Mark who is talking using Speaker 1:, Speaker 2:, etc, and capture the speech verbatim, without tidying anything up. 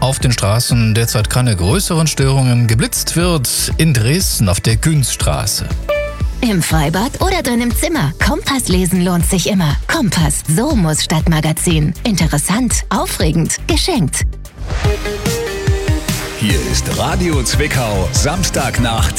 Speaker 1: auf den Straßen derzeit keine größeren Störungen. Geblitzt wird in Dresden auf der Günzstraße.
Speaker 2: Im Freibad oder drin im Zimmer. Kompass lesen lohnt sich immer. Kompass, so muss Stadtmagazin. Interessant, aufregend, geschenkt.
Speaker 3: Hier ist Radio Zwickau, Samstagnacht.